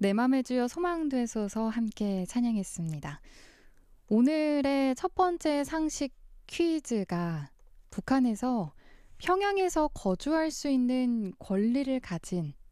내 맘에 주여 소망되소서 함께 찬양했습니다. 오늘의 첫 번째 상식 퀴즈가 북한에서 평양에서 거주할 수 있는 권리를 가진